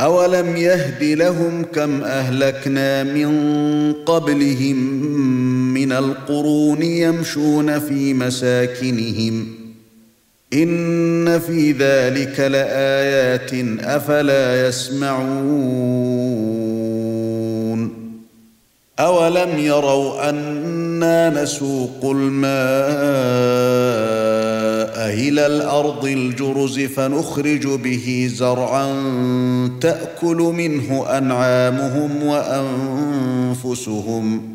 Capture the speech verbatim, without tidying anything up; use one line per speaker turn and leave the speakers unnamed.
أَوَلَمْ يَهْدِ لَهُمْ كَمْ أَهْلَكْنَا مِنْ قَبْلِهِمْ مِنَ الْقُرُونِ يَمْشُونَ فِي مَسَاكِنِهِمْ إِنَّ فِي ذَلِكَ لَآيَاتٍ أَفَلَا يَسْمَعُونَ أَوَلَمْ يَرَوْا أَنَّا نَسُوقُ الْمَاءَ إِلَى الْأَرْضِ الْجُرُزِ فَنُخْرِجُ بِهِ زَرْعًا تَأْكُلُ مِنْهُ أَنْعَامُهُمْ وَأَنْفُسُهُمْ